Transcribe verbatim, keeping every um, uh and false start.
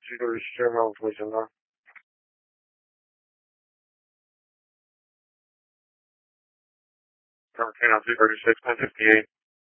zero zero, please, hello. Current zero six nine fifty-eight.